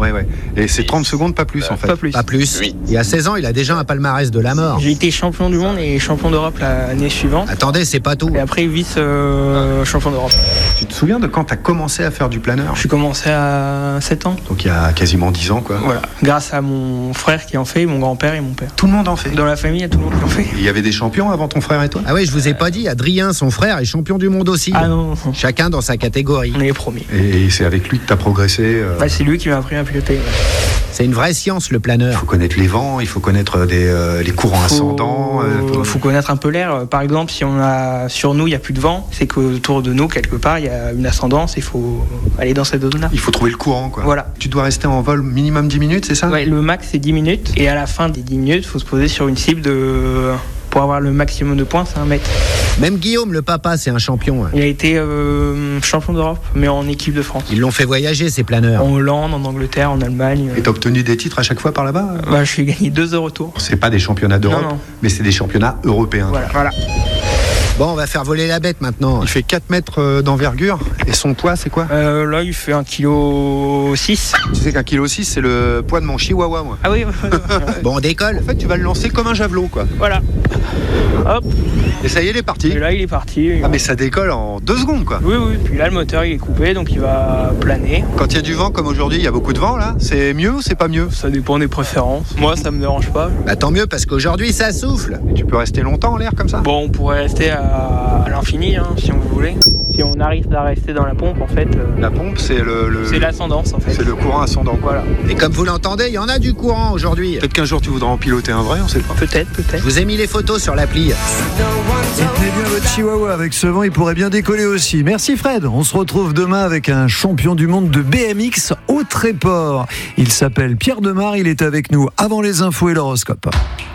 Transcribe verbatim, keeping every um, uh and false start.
Ouais, ouais. Et c'est trente secondes, pas plus, en fait. Pas plus. Pas plus. Oui. Et à seize ans, il a déjà un palmarès de la mort. J'ai été champion du monde et champion d'Europe l'année suivante. Attendez, c'est pas tout. Et après, vice euh, champion d'Europe. Tu te souviens de quand tu as commencé à faire du planeur? Je suis commencé à sept ans. Donc il y a quasiment dix ans, quoi. Voilà. Grâce à mon frère qui en fait, mon grand-père et mon père. Tout le monde en fait. Dans la famille, il y a tout le monde qui en fait. Il y avait des champions avant ton frère et toi? Ah oui, je vous ai pas dit, Adrien, son frère, est champion du monde aussi. Ah non, non. Chacun dans sa catégorie. On est les premiers. Et c'est avec lui que tu as progressé. euh, Bah, c'est lui qui m'a appris à piloter. Ouais. C'est une vraie science, le Il planeur. faut connaître les vents, il faut connaître des, euh, les courants Faut, ascendants. euh, faut- faut connaître un peu l'air. Par exemple, si on a sur nous, il n'y a plus de vent, c'est qu'autour de nous, quelque part, il y a une ascendance. Il faut aller dans cette zone-là. Il faut trouver le courant, quoi. Voilà. Tu dois rester en vol minimum dix minutes, c'est ça? Ouais, le max c'est dix minutes et à la fin des dix minutes, il faut se poser sur une cible de pour avoir le maximum de points, c'est un mètre. Même Guillaume, le papa, c'est un champion. Il a été euh, champion d'Europe, mais en équipe de France. Ils l'ont fait voyager, ces planeurs. En Hollande, en Angleterre, en Allemagne. Et t'as obtenu des titres à chaque fois par là-bas? Bah, je suis gagné deux heures retour. C'est pas des championnats d'Europe, Non, non. mais c'est des championnats européens. Voilà, voilà. Bon, on va faire voler la bête maintenant. Il fait quatre mètres euh, d'envergure. Et son poids, c'est quoi? Euh, là, il fait un virgule six kilos. Tu sais qu'un kilo six, c'est le poids de mon chihuahua, moi. Ah oui, Bon, on décolle. En fait, tu vas le lancer comme un javelot, quoi. voilà. Hop, Et ça y est, il est parti. et là, il est parti. Ah, mais ça décolle en deux secondes, quoi. Oui, oui. Puis là, le moteur, il est coupé, donc il va planer. Quand il y a du vent, comme aujourd'hui, il y a beaucoup de vent, là. C'est mieux ou c'est pas mieux? Ça dépend des préférences. Moi, ça me dérange pas. Bah tant mieux, parce qu'aujourd'hui, ça souffle. Et tu peux rester longtemps en l'air comme ça? Bon, on pourrait rester à, à l'infini, hein, si on voulait. Si on arrive à rester dans la pompe, en fait, euh, La pompe, c'est le, le- c'est l'ascendance, en fait. c'est le courant ascendant, quoi. Voilà. Et comme vous l'entendez, il y en a du courant aujourd'hui. Peut-être qu'un jour, tu voudras en piloter un vrai, on sait pas. Peut-être, Je peut-être. vous ai mis les photos sur l'appli. Tenez bien votre chihuahua, avec ce vent, il pourrait bien décoller aussi. Merci Fred, on se retrouve demain avec un champion du monde de B M X au Tréport. Il s'appelle Pierre Demar, il est avec nous avant les infos et l'horoscope.